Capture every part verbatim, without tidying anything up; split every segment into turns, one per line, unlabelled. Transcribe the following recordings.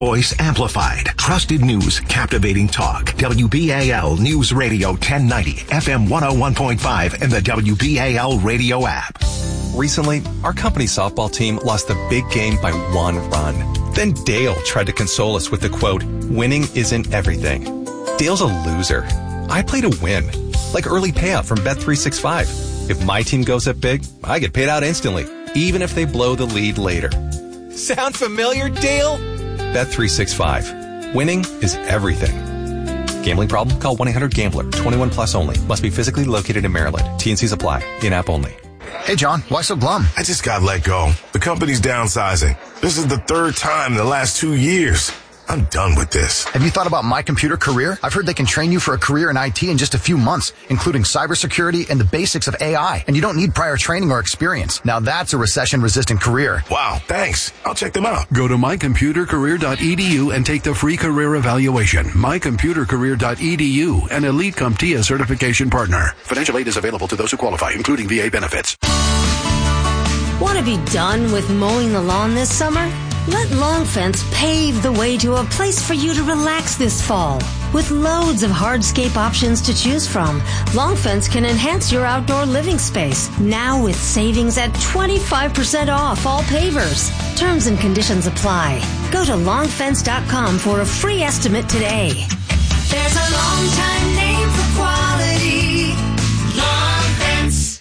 Voice amplified. Trusted news. Captivating talk. W B A L News Radio ten ninety. F M one oh one point five and the W B A L radio app.
Recently, our company softball team lost the big game by one run. Then Dale tried to console us with the quote, "Winning isn't everything." Dale's a loser. I play to win. Like early payout from Bet three sixty-five. If my team goes up big, I get paid out instantly, even if they blow the lead later. Sound familiar, Dale? Bet three sixty-five. Winning is everything. Gambling problem? Call one eight hundred gambler. twenty-one plus only. Must be physically located in Maryland. T and C's apply. In-app only.
Hey, John. Why so glum?
I just got let go. The company's downsizing. This is the third time in the last two years. I'm done with this.
Have you thought about My Computer Career? I've heard they can train you for a career in I T in just a few months, including cybersecurity and the basics of A I. And you don't need prior training or experience. Now that's a recession-resistant career.
Wow, thanks. I'll check them out.
Go to my computer career dot e d u and take the free career evaluation. my computer career dot e d u, an Elite CompTIA certification partner. Financial aid is available to those who qualify, including V A benefits.
Want to be done with mowing the lawn this summer? Let Long Fence pave the way to a place for you to relax this fall. With loads of hardscape options to choose from, Long Fence can enhance your outdoor living space. Now with savings at twenty-five percent off all pavers. Terms and conditions apply. Go to long fence dot com for a free estimate today.
There's a long time name for quality. Long Fence.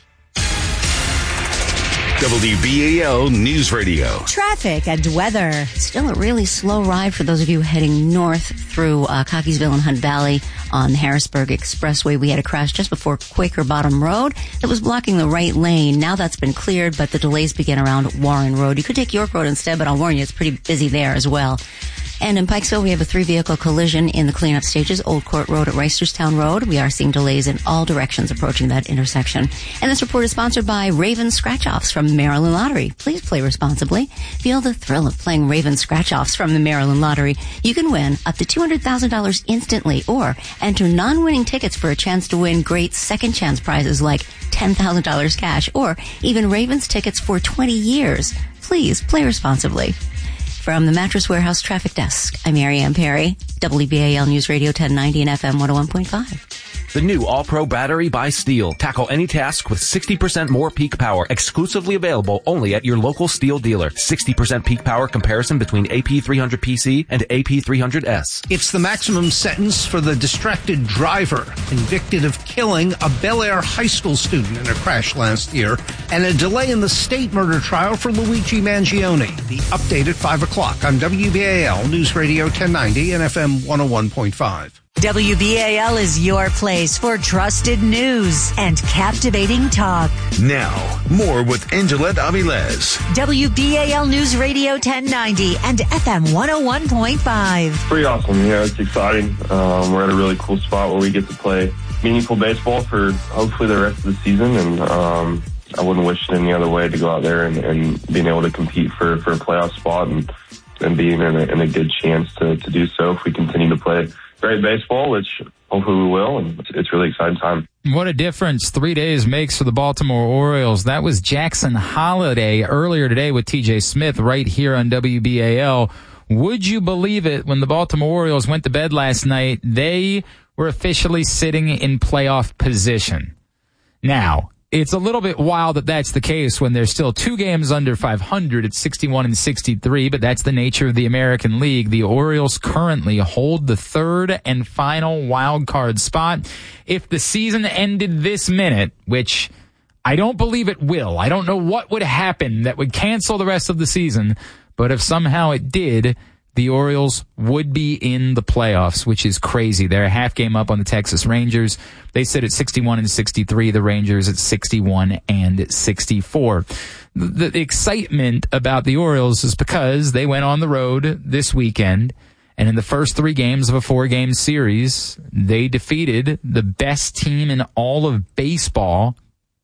W B A L News Radio.
Traffic and weather. Still a really slow ride for those of you heading north through uh, Cockeysville and Hunt Valley on the Harrisburg Expressway. We had a crash just before Quaker Bottom Road that was blocking the right lane. Now that's been cleared, but the delays begin around Warren Road. You could take York Road instead, but I'll warn you, it's pretty busy there as well. And in Pikesville, we have a three-vehicle collision in the cleanup stages, Old Court Road at Reisterstown Road. We are seeing delays in all directions approaching that intersection. And this report is sponsored by Raven Scratch-Offs from Maryland Lottery. Please play responsibly. Feel the thrill of playing Raven Scratch-Offs from the Maryland Lottery. You can win up to two hundred thousand dollars instantly or enter non-winning tickets for a chance to win great second-chance prizes like ten thousand dollars cash or even Ravens tickets for twenty years. Please play responsibly. From the Mattress Warehouse Traffic Desk, I'm Mary Ann Perry, W B A L News Radio ten ninety and F M one oh one point five.
The new All-Pro battery by Steel. Tackle any task with sixty percent more peak power. Exclusively available only at your local Steel dealer. sixty percent peak power comparison between A P three hundred P C and A P three hundred S.
It's the maximum sentence for the distracted driver convicted of killing a Bel Air high school student in a crash last year, and a delay in the state murder trial for Luigi Mangione. The update at five o'clock on W B A L News Radio ten ninety and F M one oh one point five.
W B A L is your place for trusted news and captivating talk.
Now, more with Angelette Avilés.
W B A L News Radio ten ninety and F M one oh one point five.
Pretty awesome. Yeah, it's exciting. Um, we're at a really cool spot where we get to play meaningful baseball for hopefully the rest of the season. And um, I wouldn't wish it any other way to go out there and, and being able to compete for, for a playoff spot and, and being in a, in a good chance to, to do so if we continue to play great baseball, which hopefully we will, and it's, it's really exciting time.
What a difference three days makes for the Baltimore Orioles. That was Jackson Holliday earlier today with T J Smith right here on W B A L. Would you believe it, when the Baltimore Orioles went to bed last night, they were officially sitting in playoff position. Now, it's a little bit wild that that's the case when they're still two games under five hundred at sixty-one and sixty-three, but that's the nature of the American League. The Orioles currently hold the third and final wild card spot. If the season ended this minute, which I don't believe it will, I don't know what would happen that would cancel the rest of the season, but if somehow it did, the Orioles would be in the playoffs, which is crazy. They're a half game up on the Texas Rangers. They sit at sixty-one and sixty-three. The Rangers at sixty-one and sixty-four. The, the excitement about the Orioles is because they went on the road this weekend, and in the first three games of a four-game series, they defeated the best team in all of baseball,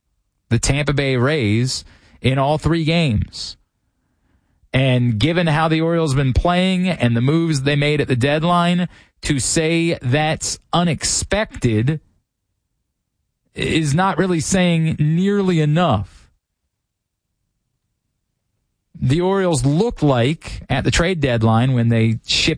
the Tampa Bay Rays, in all three games. And given how the Orioles have been playing and the moves they made at the deadline, to say that's unexpected is not really saying nearly enough. the Orioles looked like at the trade deadline when they shipped